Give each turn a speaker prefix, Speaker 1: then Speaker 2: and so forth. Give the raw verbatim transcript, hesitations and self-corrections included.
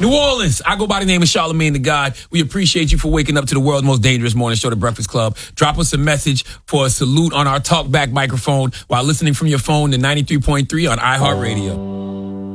Speaker 1: New Orleans, I go by the name of Charlamagne the God. We appreciate you for waking up to the world's most dangerous morning show, The Breakfast Club. Drop us a message for a salute on our talkback microphone while listening from your phone to ninety-three point three on iHeartRadio.